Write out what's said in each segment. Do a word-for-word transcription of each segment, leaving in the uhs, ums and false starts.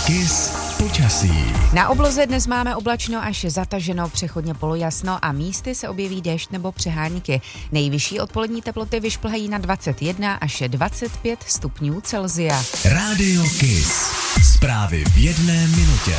Kiss počasí. Na obloze dnes máme oblačno až zataženo, přechodně polojasno a místy se objeví déšť nebo přehánky. Nejvyšší odpolední teploty vyšplhají na dvacet jedna až dvacet pět stupňů Celsia. Rádio Kiss. Zprávy v jedné minutě.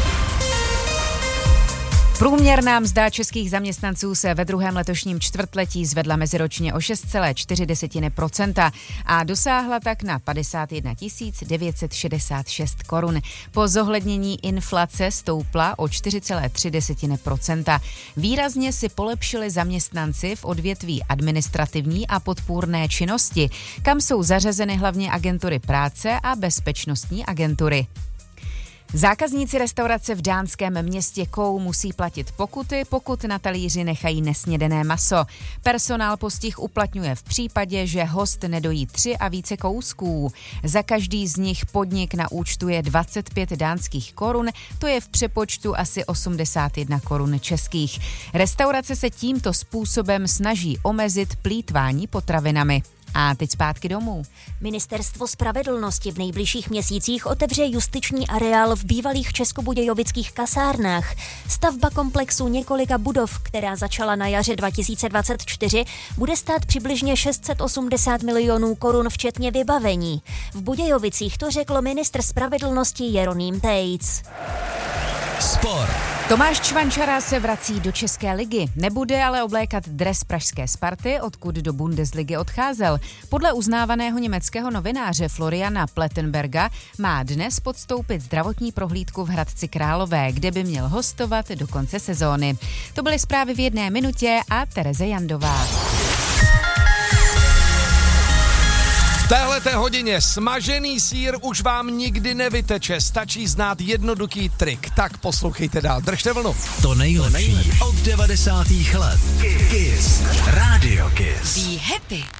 Průměrná mzda českých zaměstnanců se ve druhém letošním čtvrtletí zvedla meziročně o šest celá čtyři procenta a dosáhla tak na padesát jedna tisíc devět set šedesát šest korun. Po zohlednění inflace stoupla o čtyři celá tři procenta. Výrazně si polepšili zaměstnanci v odvětví administrativní a podpůrné činnosti, kam jsou zařazeny hlavně agentury práce a bezpečnostní agentury. Zákazníci restaurace v dánském městě Kou musí platit pokuty, pokud na talíři nechají nesnědené maso. Personál postih uplatňuje v případě, že host nedojí tři a více kousků. Za každý z nich podnik naúčtuje dvacet pět dánských korun, to je v přepočtu asi osmdesát jedna korun českých. Restaurace se tímto způsobem snaží omezit plýtvání potravinami. A teď zpátky domů. Ministerstvo spravedlnosti v nejbližších měsících otevře justiční areál v bývalých českobudějovických kasárnách. Stavba komplexu několika budov, která začala na jaře dva tisíce dvacet čtyři, bude stát přibližně šest set osmdesát milionů korun včetně vybavení. V Budějovicích to řekl ministr spravedlnosti Jeroným Tejc. Sport. Tomáš Čvančara se vrací do České ligy. Nebude ale oblékat dres pražské Sparty, odkud do Bundesligy odcházel. Podle uznávaného německého novináře Floriana Plettenberga má dnes podstoupit zdravotní prohlídku v Hradci Králové, kde by měl hostovat do konce sezóny. To byly zprávy v jedné minutě a Tereze Jandová. V téhleté hodině smažený sýr už vám nikdy nevyteče, stačí znát jednoduchý trik. Tak poslouchejte dál, držte vlnu. To nejlepší od devadesátých let. Kiss. Rádio Kiss. Be happy.